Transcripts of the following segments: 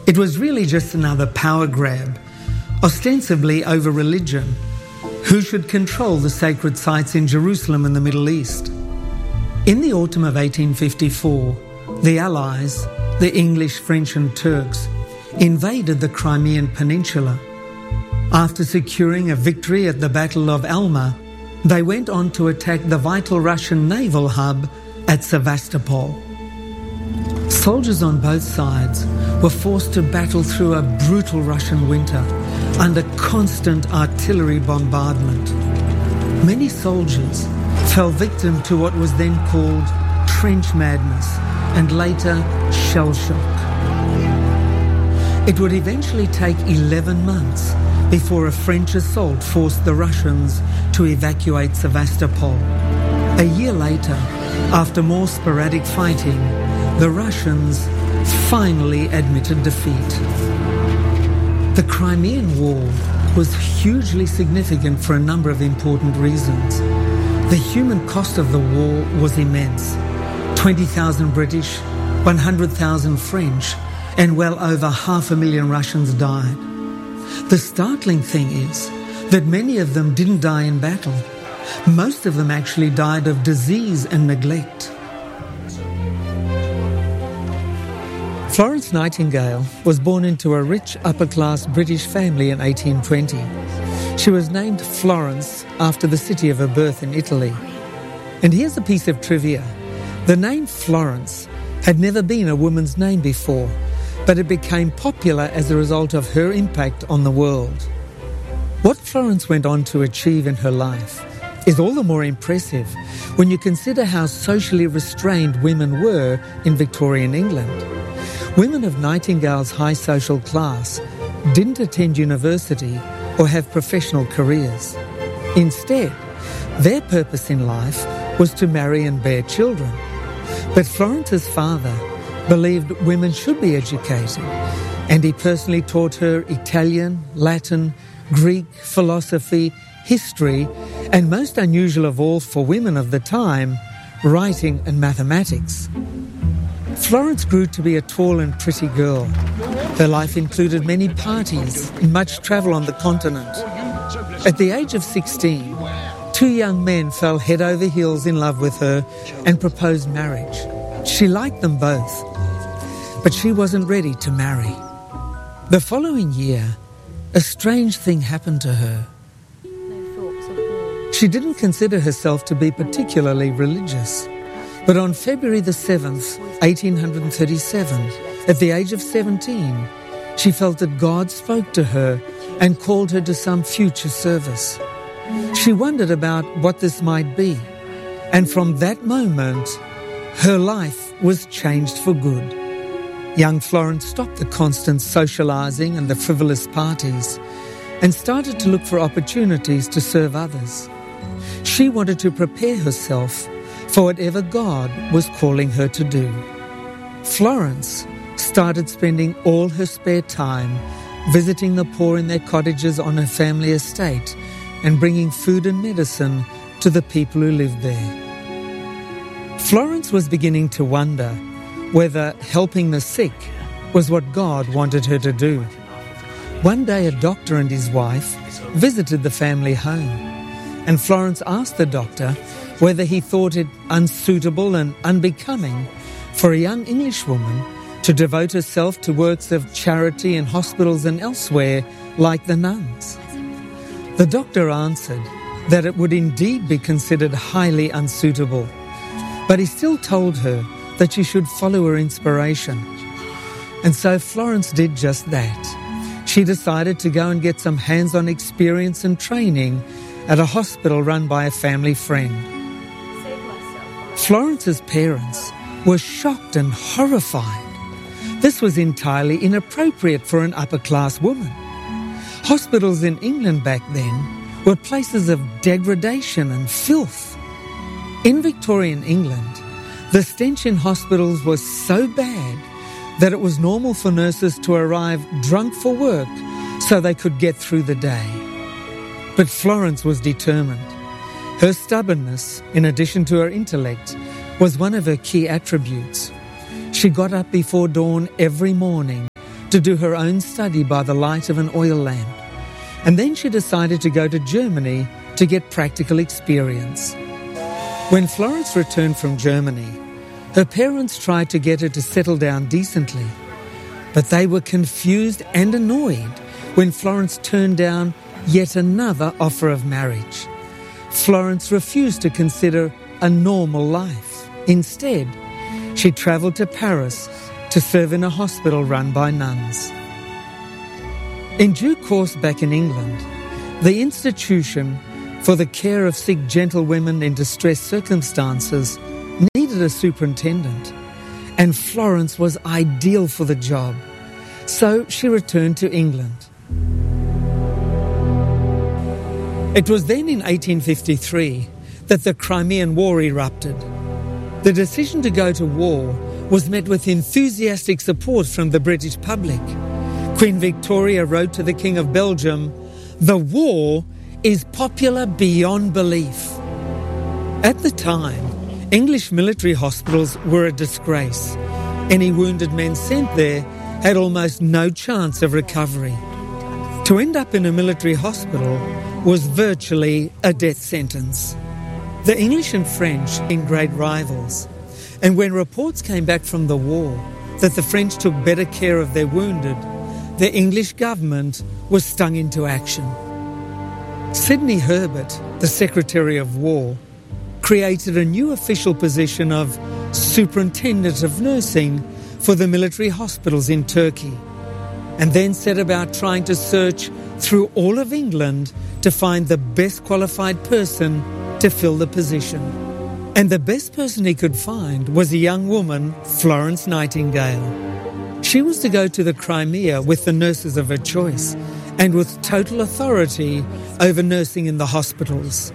It was really just another power grab, ostensibly over religion. Who should control the sacred sites in Jerusalem and the Middle East? In the autumn of 1854, the Allies, the English, French and Turks, invaded the Crimean Peninsula. After securing a victory at the Battle of Alma, they went on to attack the vital Russian naval hub at Sevastopol. Soldiers on both sides were forced to battle through a brutal Russian winter under constant artillery bombardment. Many soldiers fell victim to what was then called trench madness and later shell shock. It would eventually take 11 months before a French assault forced the Russians to evacuate Sevastopol. A year later, after more sporadic fighting, the Russians finally admitted defeat. The Crimean War was hugely significant for a number of important reasons. The human cost of the war was immense. 20,000 British, 100,000 French, and well over 500,000 Russians died. The startling thing is that many of them didn't die in battle. Most of them actually died of disease and neglect. Florence Nightingale was born into a rich upper-class British family in 1820. She was named Florence after the city of her birth in Italy. And here's a piece of trivia. The name Florence had never been a woman's name before, but it became popular as a result of her impact on the world. What Florence went on to achieve in her life is all the more impressive when you consider how socially restrained women were in Victorian England. Women of Nightingale's high social class didn't attend university or have professional careers. Instead, their purpose in life was to marry and bear children. But Florence's father believed women should be educated, and he personally taught her Italian, Latin, Greek, philosophy, history, and most unusual of all for women of the time, writing and mathematics. Florence grew to be a tall and pretty girl. Her life included many parties and much travel on the continent. At the age of 16, two young men fell head over heels in love with her and proposed marriage. She liked them both, but she wasn't ready to marry. The following year, a strange thing happened to her. She didn't consider herself to be particularly religious. But on February the 7th, 1837, at the age of 17, she felt that God spoke to her and called her to some future service. She wondered about what this might be, and from that moment, her life was changed for good. Young Florence stopped the constant socialising and the frivolous parties and started to look for opportunities to serve others. She wanted to prepare herself for whatever God was calling her to do. Florence started spending all her spare time visiting the poor in their cottages on her family estate and bringing food and medicine to the people who lived there. Florence was beginning to wonder whether helping the sick was what God wanted her to do. One day a doctor and his wife visited the family home, and Florence asked the doctor whether he thought it unsuitable and unbecoming for a young Englishwoman to devote herself to works of charity in hospitals and elsewhere like the nuns. The doctor answered that it would indeed be considered highly unsuitable, but he still told her that she should follow her inspiration. And so Florence did just that. She decided to go and get some hands-on experience and training at a hospital run by a family friend. Florence's parents were shocked and horrified. This was entirely inappropriate for an upper-class woman. Hospitals in England back then were places of degradation and filth. In Victorian England, the stench in hospitals was so bad that it was normal for nurses to arrive drunk for work so they could get through the day. But Florence was determined. Her stubbornness, in addition to her intellect, was one of her key attributes. She got up before dawn every morning to do her own study by the light of an oil lamp, and then she decided to go to Germany to get practical experience. When Florence returned from Germany, her parents tried to get her to settle down decently, but they were confused and annoyed when Florence turned down yet another offer of marriage. Florence refused to consider a normal life. Instead, she travelled to Paris to serve in a hospital run by nuns. In due course back in England, the Institution for the Care of Sick Gentlewomen in Distressed Circumstances needed a superintendent, and Florence was ideal for the job, so she returned to England. It was then in 1853 that the Crimean War erupted. The decision to go to war was met with enthusiastic support from the British public. Queen Victoria wrote to the King of Belgium, "The war is popular beyond belief." At the time, English military hospitals were a disgrace. Any wounded men sent there had almost no chance of recovery. To end up in a military hospital was virtually a death sentence. The English and French were great rivals, and when reports came back from the war that the French took better care of their wounded, the English government was stung into action. Sidney Herbert, the Secretary of War, created a new official position of Superintendent of Nursing for the military hospitals in Turkey, and then set about trying to search through all of England to find the best qualified person to fill the position. And the best person he could find was a young woman, Florence Nightingale. She was to go to the Crimea with the nurses of her choice and with total authority over nursing in the hospitals.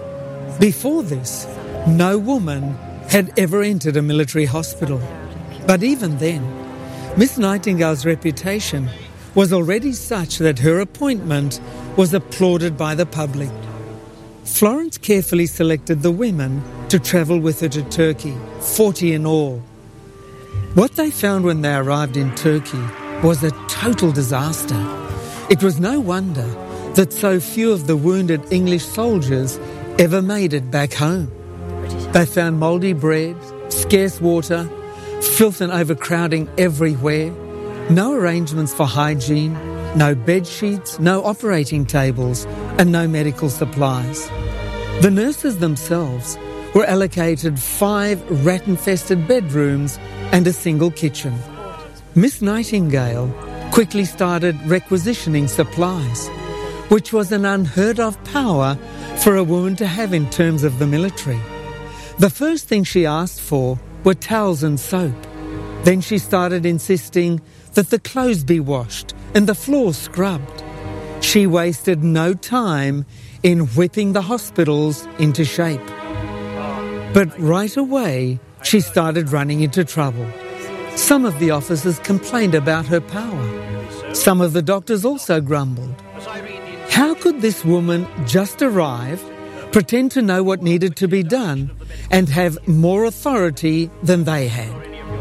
Before this, no woman had ever entered a military hospital. But even then, Miss Nightingale's reputation was already such that her appointment was applauded by the public. Florence carefully selected the women to travel with her to Turkey, 40 in all. What they found when they arrived in Turkey was a total disaster. It was no wonder that so few of the wounded English soldiers ever made it back home. They found mouldy bread, scarce water, filth and overcrowding everywhere, no arrangements for hygiene, no bed sheets, no operating tables, and no medical supplies. The nurses themselves were allocated 5 rat-infested bedrooms and a single kitchen. Miss Nightingale quickly started requisitioning supplies, which was an unheard-of power for a woman to have in terms of the military. The first thing she asked for were towels and soap. Then she started insisting that the clothes be washed and the floor scrubbed. She wasted no time in whipping the hospitals into shape. But right away, she started running into trouble. Some of the officers complained about her power. Some of the doctors also grumbled. How could this woman just arrive, pretend to know what needed to be done, and have more authority than they had?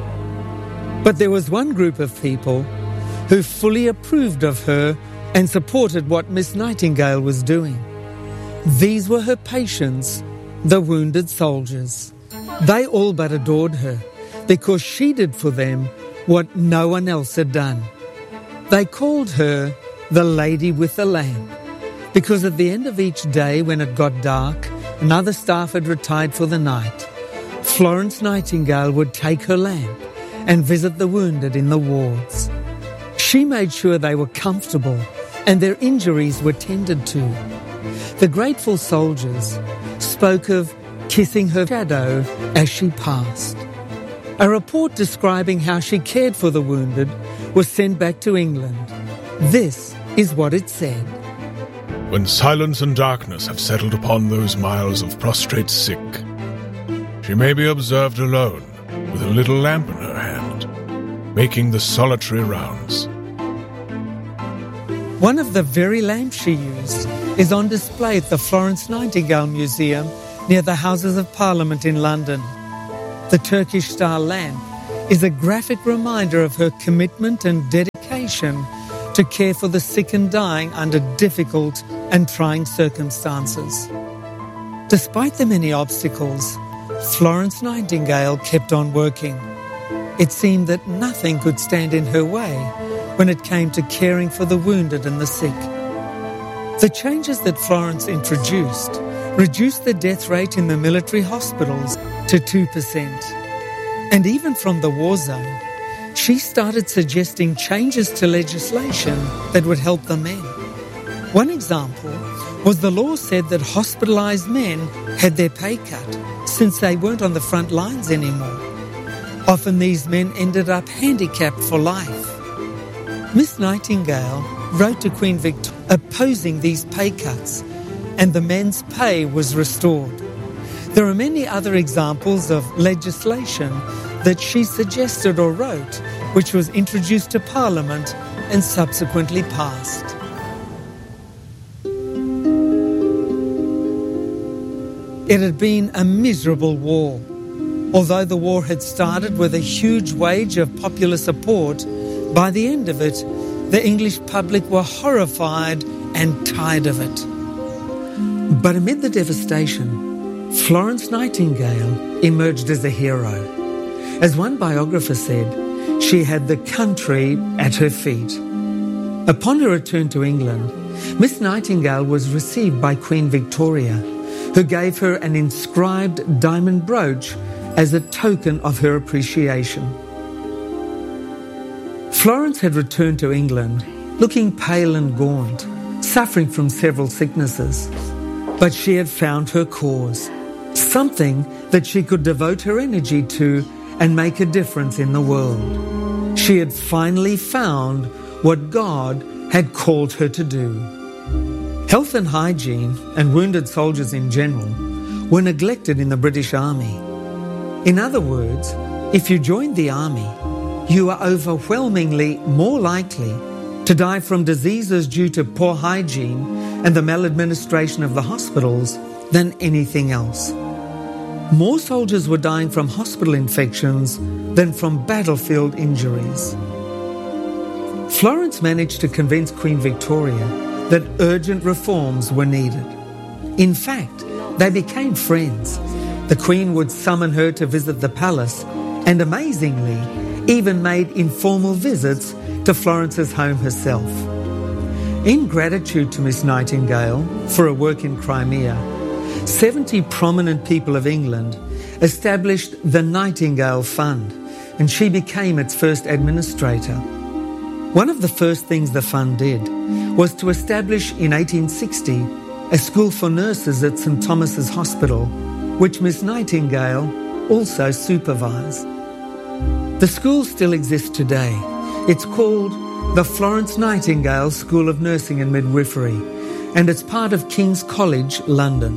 But there was one group of people who fully approved of her and supported what Miss Nightingale was doing. These were her patients, the wounded soldiers. They all but adored her because she did for them what no one else had done. They called her the Lady with the Lamp because at the end of each day when it got dark and other staff had retired for the night, Florence Nightingale would take her lamp and visit the wounded in the wards. She made sure they were comfortable and their injuries were tended to. The grateful soldiers spoke of kissing her shadow as she passed. A report describing how she cared for the wounded was sent back to England. This is what it said. When silence and darkness have settled upon those miles of prostrate sick, she may be observed alone with a little lamp in her hand, making the solitary rounds. One of the very lamps she used is on display at the Florence Nightingale Museum near the Houses of Parliament in London. The Turkish star lamp is a graphic reminder of her commitment and dedication vocation to care for the sick and dying under difficult and trying circumstances. Despite the many obstacles, Florence Nightingale kept on working. It seemed that nothing could stand in her way when it came to caring for the wounded and the sick. The changes that Florence introduced reduced the death rate in the military hospitals to 2%. And even from the war zone, she started suggesting changes to legislation that would help the men. One example was the law said that hospitalised men had their pay cut since they weren't on the front lines anymore. Often these men ended up handicapped for life. Miss Nightingale wrote to Queen Victoria opposing these pay cuts, and the men's pay was restored. There are many other examples of legislation that she suggested or wrote, which was introduced to Parliament and subsequently passed. It had been a miserable war. Although the war had started with a huge wave of popular support, by the end of it, the English public were horrified and tired of it. But amid the devastation, Florence Nightingale emerged as a hero. As one biographer said, she had the country at her feet. Upon her return to England, Miss Nightingale was received by Queen Victoria, who gave her an inscribed diamond brooch as a token of her appreciation. Florence had returned to England looking pale and gaunt, suffering from several sicknesses. But she had found her cause, something that she could devote her energy to and make a difference in the world. She had finally found what God had called her to do. Health and hygiene, and wounded soldiers in general, were neglected in the British Army. In other words, if you joined the Army, you are overwhelmingly more likely to die from diseases due to poor hygiene and the maladministration of the hospitals than anything else. More soldiers were dying from hospital infections than from battlefield injuries. Florence managed to convince Queen Victoria that urgent reforms were needed. In fact, they became friends. The Queen would summon her to visit the palace and, amazingly, even made informal visits to Florence's home herself. In gratitude to Miss Nightingale for her work in Crimea, 70 prominent people of England established the Nightingale Fund, and she became its first administrator. One of the first things the fund did was to establish in 1860 a school for nurses at St Thomas's Hospital, which Miss Nightingale also supervised. The school still exists today. It's called the Florence Nightingale School of Nursing and Midwifery, and it's part of King's College, London.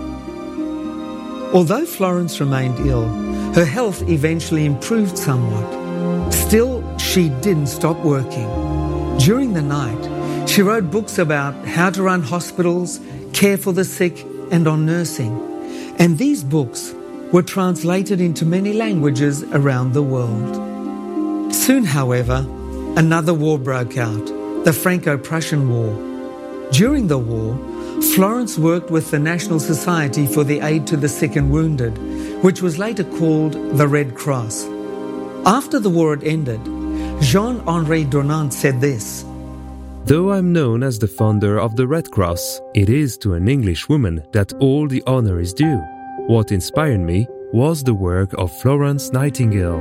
Although Florence remained ill, her health eventually improved somewhat. Still, she didn't stop working. During the night, she wrote books about how to run hospitals, care for the sick, and on nursing. And these books were translated into many languages around the world. Soon, however, another war broke out, the Franco-Prussian War. During the war, Florence worked with the National Society for the Aid to the Sick and Wounded, which was later called the Red Cross. After the war had ended, Jean-Henri Dunant said this: "Though I'm known as the founder of the Red Cross, it is to an English woman that all the honor is due. What inspired me was the work of Florence Nightingale."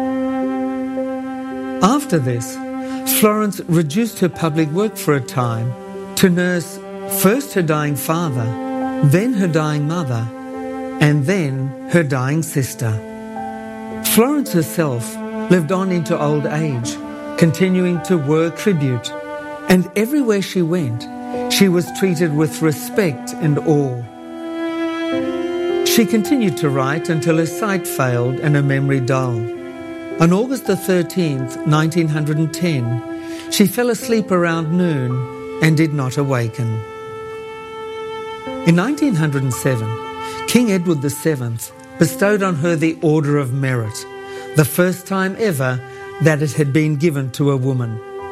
After this, Florence reduced her public work for a time to nurse first her dying father, then her dying mother, and then her dying sister. Florence herself lived on into old age, continuing to work tribute, and everywhere she went, she was treated with respect and awe. She continued to write until her sight failed and her memory dull. On August the 13th, 1910, she fell asleep around noon and did not awaken. In 1907, King Edward VII bestowed on her the Order of Merit, the first time ever that it had been given to a woman.